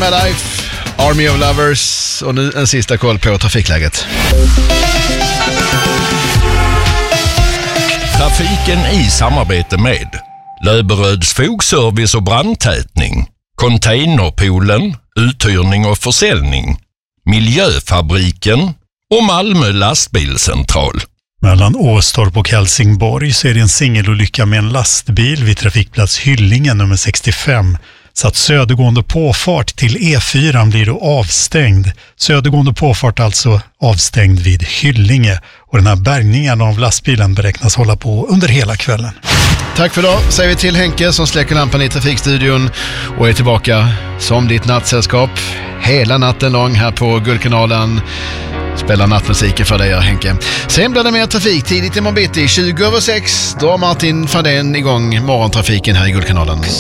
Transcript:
My Life, Army of Lovers och nu en sista koll på trafikläget. Trafiken i samarbete med Löberöds fogservice och brandtätning, Containerpoolen, uthyrning och försäljning, Miljöfabriken och Malmö lastbilscentral. Mellan Åstorp och Helsingborg så är det en singelolycka med en lastbil vid trafikplats Hyllingen nummer 65. Så att södergående påfart till E4 blir då avstängd. Södergående påfart alltså avstängd vid Hyllinge. Och den här bärgningen av lastbilen beräknas hålla på under hela kvällen. Tack för idag, säger vi till Henke som släcker lampan i trafikstudion och är tillbaka som ditt nattsällskap hela natten lång här på Guldkanalen. Spelar nattmusiken för dig, Henke. Sen blir det mer trafik tidigt i morgon bitti, 20:06. Då har Martin Fadén igång morgontrafiken här i Guldkanalen.